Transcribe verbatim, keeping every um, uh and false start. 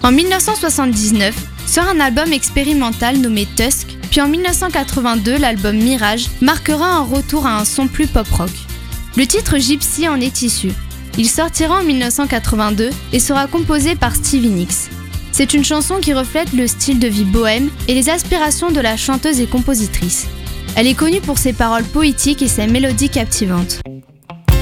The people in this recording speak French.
En dix-neuf cent soixante-dix-neuf, sort un album expérimental nommé Tusk, puis en dix-neuf cent quatre-vingt-deux, l'album Mirage marquera un retour à un son plus pop-rock. Le titre Gypsy en est issu. Il sortira en dix-neuf cent quatre-vingt-deux et sera composé par Stevie Nicks. C'est une chanson qui reflète le style de vie bohème et les aspirations de la chanteuse et compositrice. Elle est connue pour ses paroles poétiques et ses mélodies captivantes.